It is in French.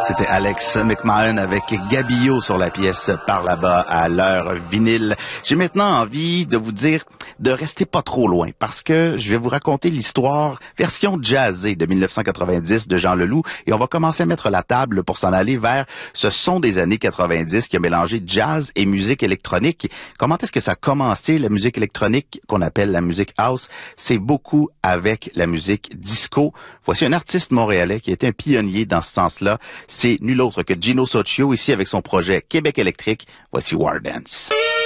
C'était Alex McMahon avec Gabillot sur la pièce Par là-bas à l'heure vinyle. J'ai maintenant envie de vous dire de rester pas trop loin parce que je vais vous raconter l'histoire version jazzée de 1990 de Jean Leloup et on va commencer à mettre la table pour s'en aller vers ce son des années 90 qui a mélangé jazz et musique électronique. Comment est-ce que ça a commencé la musique électronique qu'on appelle la musique house? C'est beaucoup avec la musique disco. Voici un artiste montréalais qui a été un pionnier dans ce sens-là. C'est nul autre que Gino Soccio, ici avec son projet Québec électrique. Voici War Dance.